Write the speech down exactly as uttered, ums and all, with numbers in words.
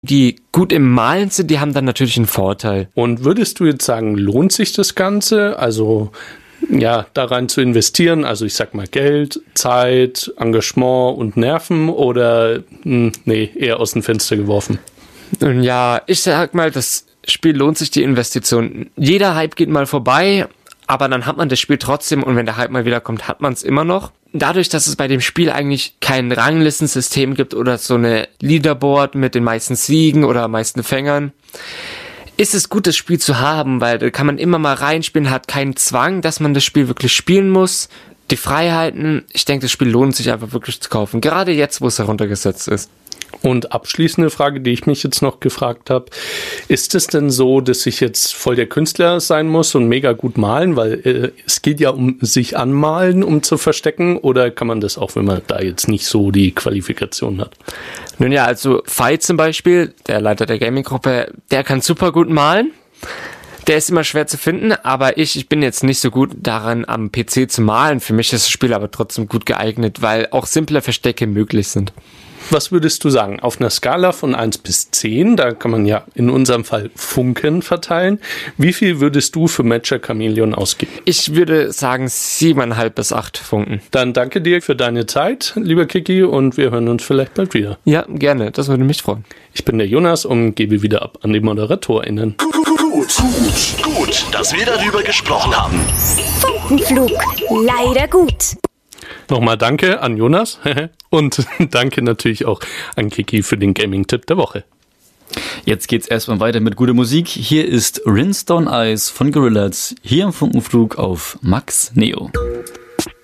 die gut im Malen sind, die haben dann natürlich einen Vorteil. Und würdest du jetzt sagen, lohnt sich das Ganze? Also ja, da rein zu investieren, also ich sag mal Geld, Zeit, Engagement und Nerven oder mh, nee, eher aus dem Fenster geworfen? Und ja, ich sag mal, das Spiel lohnt sich die Investition. Jeder Hype geht mal vorbei, aber dann hat man das Spiel trotzdem und wenn der Hype mal wiederkommt, hat man es immer noch. Dadurch, dass es bei dem Spiel eigentlich kein Ranglistensystem gibt oder so eine Leaderboard mit den meisten Siegen oder meisten Fängern, ist es gut, das Spiel zu haben, weil da kann man immer mal reinspielen, hat keinen Zwang, dass man das Spiel wirklich spielen muss. Die Freiheiten, ich denke, das Spiel lohnt sich einfach wirklich zu kaufen, gerade jetzt, wo es heruntergesetzt ist. Und abschließende Frage, die ich mich jetzt noch gefragt habe, ist es denn so, dass ich jetzt voll der Künstler sein muss und mega gut malen, weil äh, es geht ja um sich anmalen, um zu verstecken, oder kann man das auch, wenn man da jetzt nicht so die Qualifikation hat? Nun ja, also Fight zum Beispiel, der Leiter der Gaming-Gruppe, der kann super gut malen. Der ist immer schwer zu finden, aber ich, ich bin jetzt nicht so gut daran, am P C zu malen. Für mich ist das Spiel aber trotzdem gut geeignet, weil auch simple Verstecke möglich sind. Was würdest du sagen, auf einer Skala von eins bis zehn, da kann man ja in unserem Fall Funken verteilen, wie viel würdest du für Magic Chameleon ausgeben? Ich würde sagen siebeneinhalb bis acht Funken. Dann danke dir für deine Zeit, lieber Kiki, und wir hören uns vielleicht bald wieder. Ja, gerne, das würde mich freuen. Ich bin der Jonas und gebe wieder ab an die ModeratorInnen. Gut, gut, gut, gut, dass wir darüber gesprochen haben. Funkenflug, leider gut. Nochmal danke an Jonas und danke natürlich auch an Kiki für den Gaming-Tipp der Woche. Jetzt geht's erstmal weiter mit guter Musik. Hier ist Rinse Down Eyes von Gorillaz, hier im Funkenflug auf Max Neo.